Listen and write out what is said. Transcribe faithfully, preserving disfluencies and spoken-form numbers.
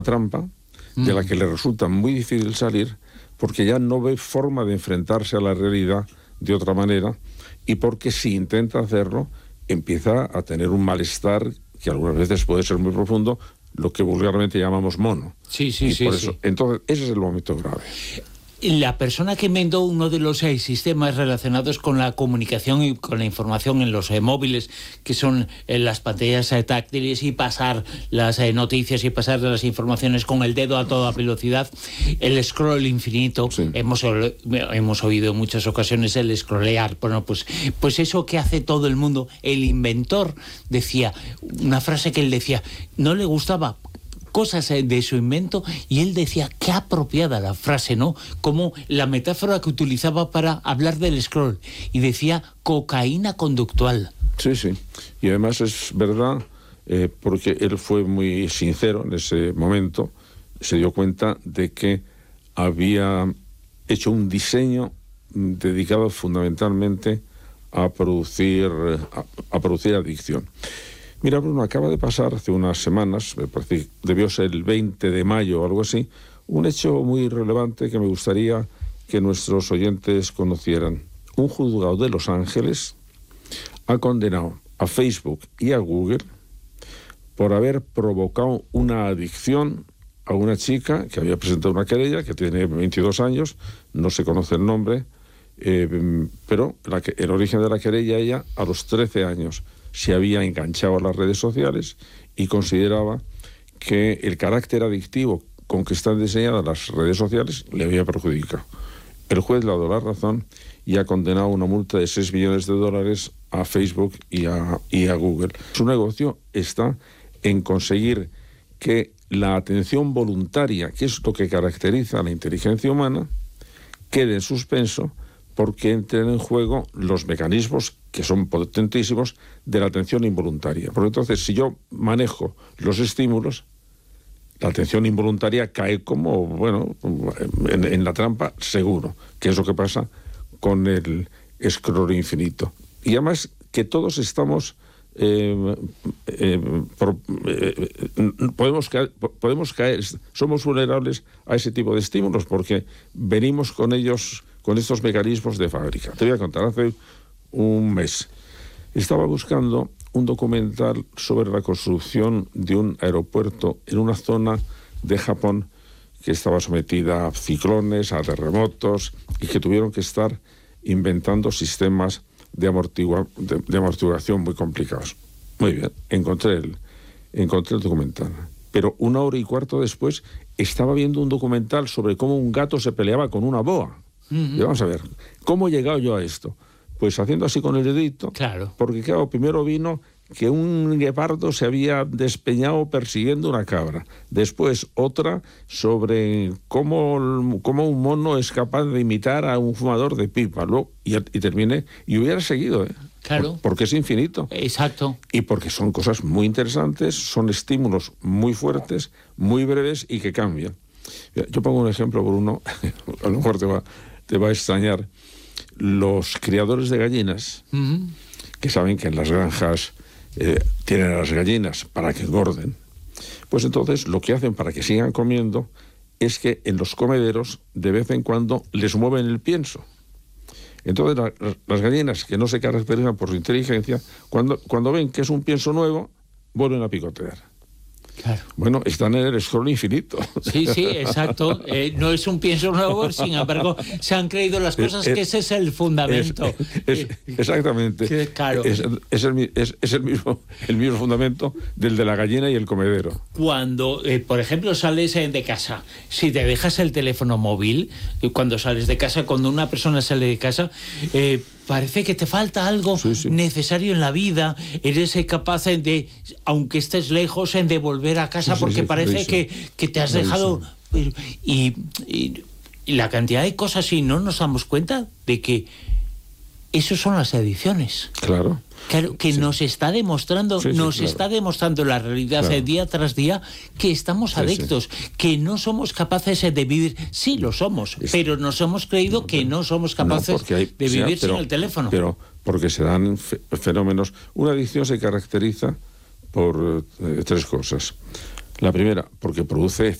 trampa de la que le resulta muy difícil salir porque ya no ve forma de enfrentarse a la realidad de otra manera y porque si intenta hacerlo empieza a tener un malestar que algunas veces puede ser muy profundo, lo que vulgarmente llamamos mono. Sí, sí, y sí, por eso, sí. Entonces, ese es el momento grave. La persona que inventó uno de los eh, sistemas relacionados con la comunicación y con la información en los eh, móviles, que son eh, las pantallas eh, táctiles y pasar las eh, noticias y pasar las informaciones con el dedo a toda velocidad, el scroll infinito, sí. hemos, hemos oído en muchas ocasiones el scrollear, bueno, pues, pues eso que hace todo el mundo. El inventor decía, una frase que él decía, no le gustaba cosas de su invento, y él decía, qué apropiada la frase, ¿no? Como la metáfora que utilizaba para hablar del scroll, y decía cocaína conductual. Sí, sí, y además es verdad, eh, porque él fue muy sincero en ese momento, se dio cuenta de que había hecho un diseño dedicado fundamentalmente a producir, a, a producir adicción. Mira, Bruno, acaba de pasar hace unas semanas, me parece que debió ser el veinte de mayo o algo así, un hecho muy relevante que me gustaría que nuestros oyentes conocieran. Un juzgado de Los Ángeles ha condenado a Facebook y a Google por haber provocado una adicción a una chica que había presentado una querella, que tiene veintidós años, no se conoce el nombre, eh, pero la, el origen de la querella, ella a los trece años se había enganchado a las redes sociales y consideraba que el carácter adictivo con que están diseñadas las redes sociales le había perjudicado. El juez le ha dado la razón y ha condenado una multa de seis millones de dólares a Facebook y a, y a Google. Su negocio está en conseguir que la atención voluntaria, que es lo que caracteriza a la inteligencia humana, quede en suspenso porque entren en juego los mecanismos que son potentísimos de la atención involuntaria. Porque entonces, si yo manejo los estímulos, la atención involuntaria cae como, bueno, en, en la trampa seguro, que es lo que pasa con el scroll infinito. Y además que todos estamos, eh, eh, por, eh, podemos, caer, podemos caer, somos vulnerables a ese tipo de estímulos porque venimos con ellos, con estos mecanismos de fábrica. Te voy a contar, hace un mes estaba buscando un documental sobre la construcción de un aeropuerto en una zona de Japón que estaba sometida a ciclones, a terremotos, y que tuvieron que estar inventando sistemas de, amortigua, de, de amortiguación muy complicados. Muy bien, encontré el, encontré el documental. Pero una hora y cuarto después estaba viendo un documental sobre cómo un gato se peleaba con una boa. Uh-huh. Y vamos a ver, ¿cómo he llegado yo a esto? Pues haciendo así con el dedito, claro. Porque claro, primero vino que un guepardo se había despeñado persiguiendo una cabra. Después otra sobre cómo, cómo un mono es capaz de imitar a un fumador de pipa. Luego, y, y terminé, y hubiera seguido, ¿eh? Claro. Por, porque es infinito. Exacto. Y porque son cosas muy interesantes, son estímulos muy fuertes, muy breves y que cambian. Yo pongo un ejemplo, Bruno, a lo mejor te va, te va a extrañar. Los criadores de gallinas, uh-huh. que saben que en las granjas eh, tienen a las gallinas para que engorden, pues entonces lo que hacen para que sigan comiendo es que en los comederos de vez en cuando les mueven el pienso. Entonces la, las gallinas que no se caracterizan por su inteligencia, cuando, cuando ven que es un pienso nuevo, vuelven a picotear. Claro. Bueno, están en el scroll infinito. Sí, sí, exacto. Eh, no es un pienso nuevo, sin embargo, se han creído las cosas es, que ese es el fundamento. Es, es, exactamente. Que, claro. Es, es, el, es, es el, mismo, el mismo fundamento del de la gallina y el comedero. Cuando, eh, por ejemplo, sales eh, de casa, si te dejas el teléfono móvil, eh, cuando sales de casa, cuando una persona sale de casa, eh, parece que te falta algo sí, sí. necesario en la vida, eres capaz de, aunque estés lejos, en de volver a casa sí, porque sí, sí, parece sí, que, que te has dejado... Sí. Y, y, y la cantidad de cosas, y no nos damos cuenta de que eso son las adicciones. Claro. Claro, que sí. nos está demostrando, sí, sí, nos claro. está demostrando la realidad claro. día tras día que estamos adictos, sí, sí. que no somos capaces de vivir. Sí, lo somos, es, pero nos hemos creído no, que no somos capaces no, hay, de vivir sea, pero, sin el teléfono. Pero porque se dan fenómenos. Una adicción se caracteriza por eh, tres cosas. La primera, porque produce